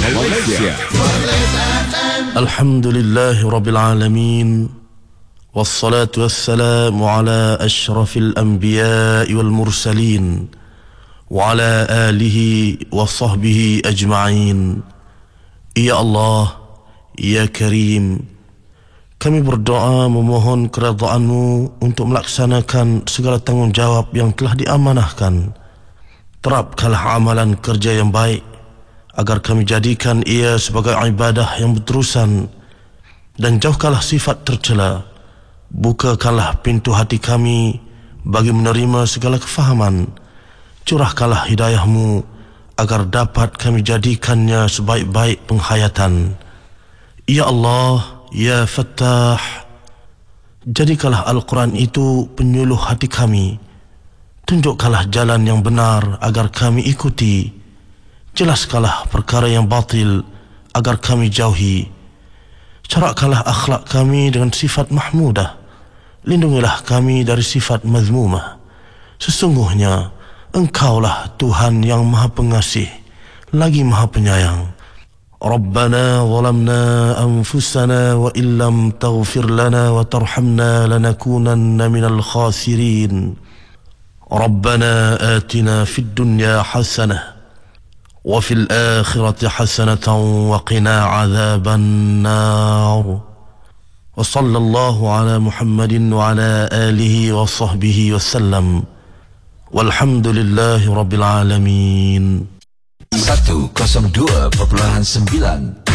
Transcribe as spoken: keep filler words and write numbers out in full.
Malaysia. Alhamdulillahi Rabbil Alamin. Wassalatu wassalamu ala ashrafil anbiya'i wal mursalin wa ala alihi wa sahbihi ajma'in. Ya Allah, Ya Karim, kami berdoa memohon keridhaan-Mu untuk melaksanakan segala tanggungjawab yang telah diamanahkan. Terapkanlah amalan kerja yang baik agar kami jadikan ia sebagai ibadah yang berterusan, dan jauhkanlah sifat tercela. Bukakanlah pintu hati kami bagi menerima segala kefahaman. Curahkanlah hidayah-Mu agar dapat kami jadikannya sebaik-baik penghayatan. Ya Allah, Ya Fattah, jadikanlah Al-Quran itu penyuluh hati kami. Tunjukkanlah jalan yang benar agar kami ikuti. Jelaskanlah perkara yang batil agar kami jauhi. Corakkanlah akhlak kami dengan sifat mahmudah. Lindungilah kami dari sifat mazmumah. Sesungguhnya Engkaulah Tuhan yang Maha Pengasih lagi Maha Penyayang. Rabbana zalamna anfusana wa illam taghfir lana wa tarhamna lanakunanna minal khasirin. Rabbana atina fid dunya hasanah wa fil akhirati hasanatan wa qina adzaban nar. Wa sallallahu ala Muhammadin wa ala alihi wa sahbihi wa sallam. Walhamdulillahi Rabbil Alamin. seratus dua perpuluhan sembilan